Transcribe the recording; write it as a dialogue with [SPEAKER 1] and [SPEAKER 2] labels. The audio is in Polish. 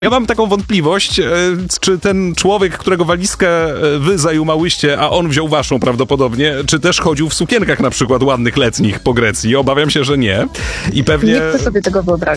[SPEAKER 1] Ja mam taką wątpliwość, czy ten człowiek, którego walizkę wy zajumałyście, a on wziął waszą prawdopodobnie, czy też chodził w sukienkach na przykład ładnych letnich po Grecji. Obawiam się, że nie. I pewnie...
[SPEAKER 2] Nie chcę sobie tego wyobrazić.